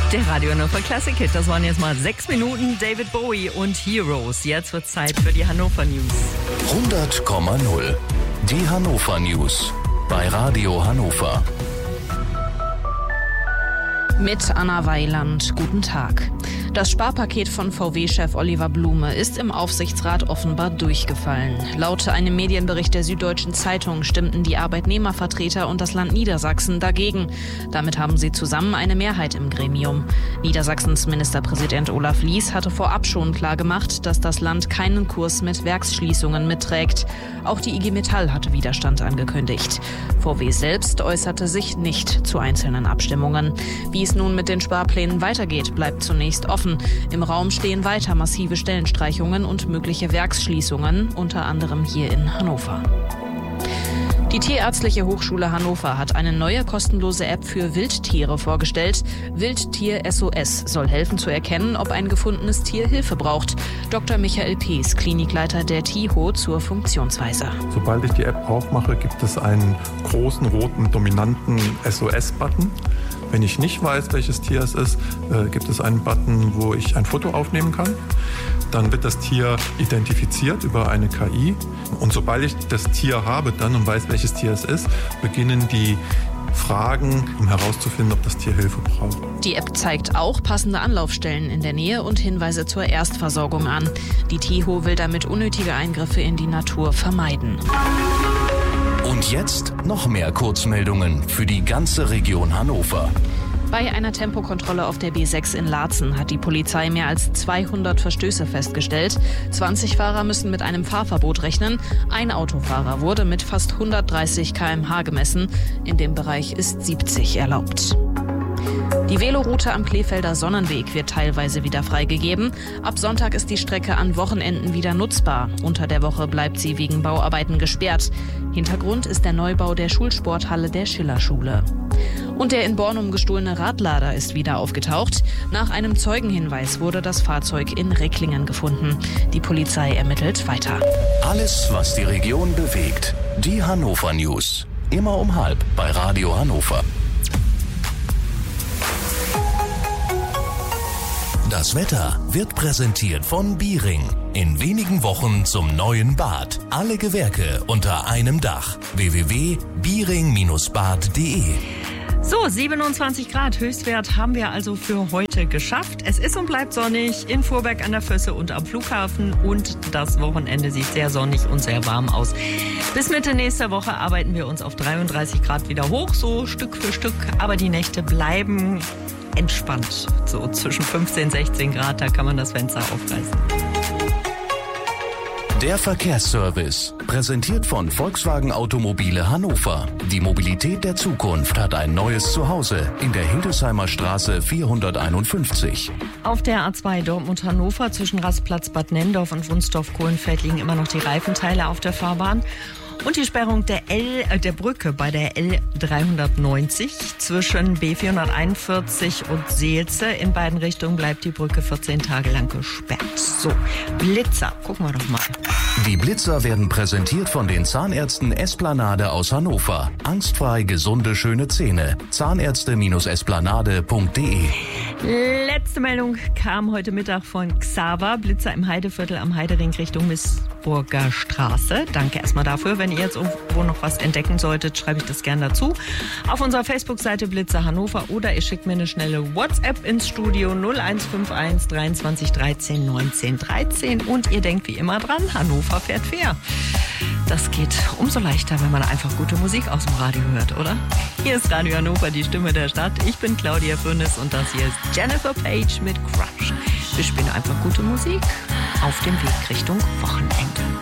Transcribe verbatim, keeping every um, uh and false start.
Der Radio Hannover Classic Hit, das waren jetzt mal sechs Minuten David Bowie und Heroes. Jetzt wird Zeit für die Hannover News. hundert Komma null. Die Hannover News bei Radio Hannover. Mit Anna Weiland, guten Tag. Das Sparpaket von V W-Chef Oliver Blume ist im Aufsichtsrat offenbar durchgefallen. Laut einem Medienbericht der Süddeutschen Zeitung stimmten die Arbeitnehmervertreter und das Land Niedersachsen dagegen. Damit haben sie zusammen eine Mehrheit im Gremium. Niedersachsens Ministerpräsident Olaf Lies hatte vorab schon klargemacht, dass das Land keinen Kurs mit Werksschließungen mitträgt. Auch die I G Metall hatte Widerstand angekündigt. V W selbst äußerte sich nicht zu einzelnen Abstimmungen. Wie es nun mit den Sparplänen weitergeht, bleibt zunächst offen. Im Raum stehen weiter massive Stellenstreichungen und mögliche Werksschließungen, unter anderem hier in Hannover. Die Tierärztliche Hochschule Hannover hat eine neue kostenlose App für Wildtiere vorgestellt. Wildtier S O S soll helfen zu erkennen, ob ein gefundenes Tier Hilfe braucht. Doktor Michael Pees, Klinikleiter der T I H O, zur Funktionsweise. Sobald ich die App aufmache, gibt es einen großen roten dominanten S O S-Button. Wenn ich nicht weiß, welches Tier es ist, äh, gibt es einen Button, wo ich ein Foto aufnehmen kann. Dann wird das Tier identifiziert über eine K I. Und sobald ich das Tier habe dann und weiß, welches Tier es ist, beginnen die Fragen, um herauszufinden, ob das Tier Hilfe braucht. Die App zeigt auch passende Anlaufstellen in der Nähe und Hinweise zur Erstversorgung an. Die T I H O will damit unnötige Eingriffe in die Natur vermeiden. Und jetzt noch mehr Kurzmeldungen für die ganze Region Hannover. Bei einer Tempokontrolle auf der B sechs in Laatzen hat die Polizei mehr als zweihundert Verstöße festgestellt. zwanzig Fahrer müssen mit einem Fahrverbot rechnen. Ein Autofahrer wurde mit fast hundertdreißig Kilometer pro Stunde gemessen. In dem Bereich ist siebzig erlaubt. Die Veloroute am Kleefelder Sonnenweg wird teilweise wieder freigegeben. Ab Sonntag ist die Strecke an Wochenenden wieder nutzbar. Unter der Woche bleibt sie wegen Bauarbeiten gesperrt. Hintergrund ist der Neubau der Schulsporthalle der Schillerschule. Und der in Bornum gestohlene Radlader ist wieder aufgetaucht. Nach einem Zeugenhinweis wurde das Fahrzeug in Recklingen gefunden. Die Polizei ermittelt weiter. Alles, was die Region bewegt. Die Hannover News. Immer um halb bei Radio Hannover. Das Wetter wird präsentiert von Biering. In wenigen Wochen zum neuen Bad. Alle Gewerke unter einem Dach. w w w punkt biering Bindestrich bad punkt de. So, siebenundzwanzig Grad Höchstwert haben wir also für heute geschafft. Es ist und bleibt sonnig in Vorberg an der Fösse und am Flughafen. Und das Wochenende sieht sehr sonnig und sehr warm aus. Bis Mitte nächster Woche arbeiten wir uns auf dreiunddreißig Grad wieder hoch, so Stück für Stück. Aber die Nächte bleiben entspannt, so zwischen fünfzehn, sechzehn Grad, da kann man das Fenster aufreißen. Der Verkehrsservice, präsentiert von Volkswagen Automobile Hannover. Die Mobilität der Zukunft hat ein neues Zuhause in der Hildesheimer Straße vierhunderteinundfünfzig. Auf der A zwei Dortmund-Hannover zwischen Rastplatz Bad Nendorf und Wunsdorf-Kohlenfeld liegen immer noch die Reifenteile auf der Fahrbahn. Und die Sperrung der, L, äh, der Brücke bei der L dreihundertneunzig zwischen B vierhunderteinundvierzig und Seelze. In beiden Richtungen bleibt die Brücke vierzehn Tage lang gesperrt. So, Blitzer, gucken wir doch mal. Die Blitzer werden präsentiert von den Zahnärzten Esplanade aus Hannover. Angstfrei gesunde, schöne Zähne. Zahnärzte Esplanade punkt de. Letzte Meldung kam heute Mittag von Xaver. Blitzer im Heideviertel am Heidering Richtung Missburger Straße. Danke erstmal dafür. Wenn ihr jetzt irgendwo noch was entdecken solltet, schreibe ich das gern dazu. Auf unserer Facebook-Seite Blitzer Hannover oder ihr schickt mir eine schnelle WhatsApp ins Studio null eins fünf eins dreiundzwanzig dreizehn neunzehn dreizehn. Und ihr denkt wie immer dran, Hannover fährt fair. Das geht umso leichter, wenn man einfach gute Musik aus dem Radio hört, oder? Hier ist Radio Hannover, die Stimme der Stadt. Ich bin Claudia Fürnes und das hier ist Jennifer Page mit Crush. Wir spielen einfach gute Musik auf dem Weg Richtung Wochenende.